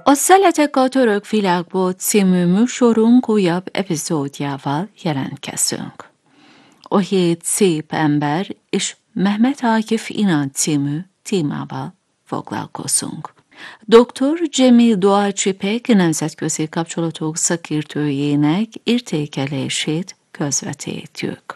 A Szeletek a Török Világból című műsorunk újabb epizódjával jelentkezünk. A hét szép ember és Mehmet Akif İnan című témával foglalkozunk. Dr. Cemil Doğaçipek nemzetközi kapcsolatok szakértőjének értékelését közvetítjük.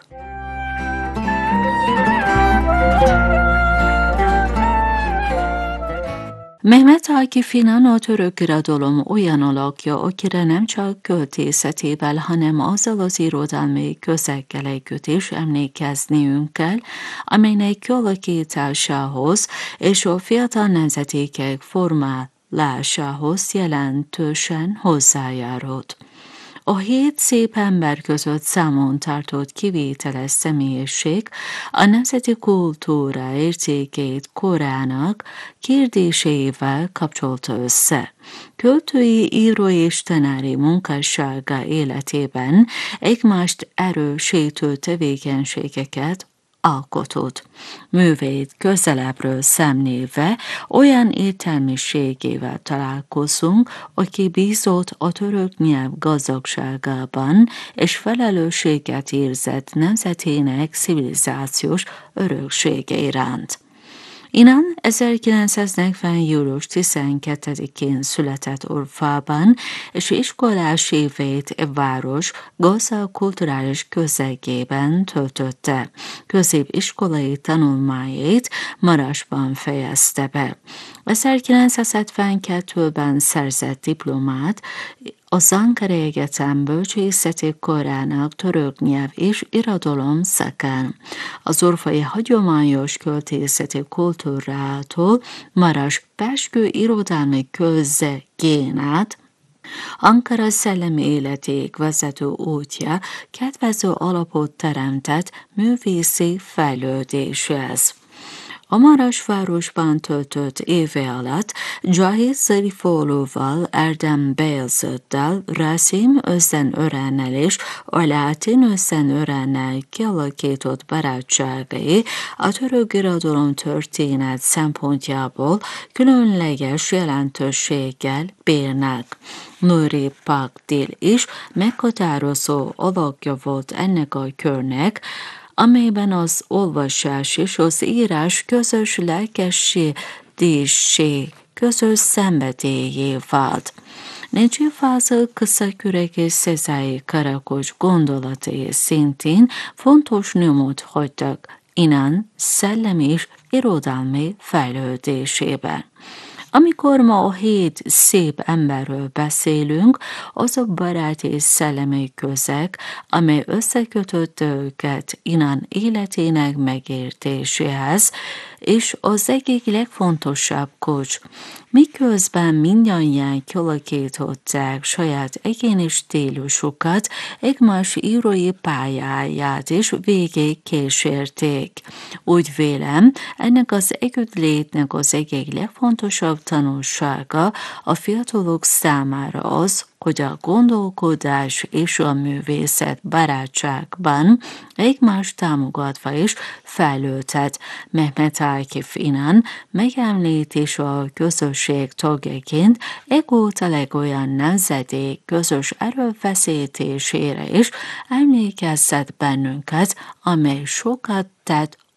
Mehmet Akif İnan a török irodalom olyan alakja, akire nem csak költészetével, hanem azzal az irodalmi közeggel együtt is emlékezniünk kell, amelynek kialakításához és a fiatal nemzedékek formálásához jelentősen hozzájárult. A hét szép ember között számon tartott kivételes személyiség a nemzeti kultúra értékét korának kérdéseivel kapcsolta össze. Költői, író és tanári munkássága életében egymást erősítő tevékenységeket alkotott. Művét közelebbről szemléve olyan értelmiségével találkozunk, aki bízott a török nyelv gazdagságában, és felelősséget érzett nemzetének civilizációs öröksége iránt. İnan 1940. július 12-én született Urfában, és iskolás évét e város gazdag kulturális közegében töltötte. Középiskolai tanulmányait Marasban fejezte be. 1972-ben szerzett diplomát az Ankara Egyetem bölcsészeti karának török nyelv és irodalom szakán. Az urfai hagyományos költészeti kultúrától Maras pezsgő irodalmi közegén át Ankara szellemi életéig vezető útja kedvező alapot teremtett művészi fejlődéshez. A Marasvárosban töltött éve alatt Cahit Zarifoğlu'val, Erdem Beyazıt'tal, Rasim Özenören'el és Alaaddin Özenören'el kialakított barátságai a török irodalom történet szempontjából különleges jelentőséggel bírnak. Nuri Pakdil is meghatározó alakja volt ennek a körnek, amelyben az olvasás és az írás közös lelkesedésé, közös szenvedélyé vált. Necip Fazıl Kısakürek és Sezai Karakoç gondolatai szintén fontos nyomot hagytak İnan szellemi és irodalmi fejlődésében. Amikor ma a hét szép emberről beszélünk, az a barát és szellemi közeg, amely összekötötte őket İnan életének megértéséhez, és az egyik legfontosabb kulcs. Miközben mindannyian kialakították saját egyéni stílusukat, egymás írói pályáját is végig kísérték. Úgy vélem, ennek az együttlétnek az egyik legfontosabb tanulsága a fiatalok számára az, hogy a gondolkodás és a művészet barátságban egymást támogatva is fejlődhet. Mehmet Akif İnan megemlítés a közösség tagjaként egóta legolyan nemzedék közös erőfeszítésére is emlékeztet bennünket, amely sokat tett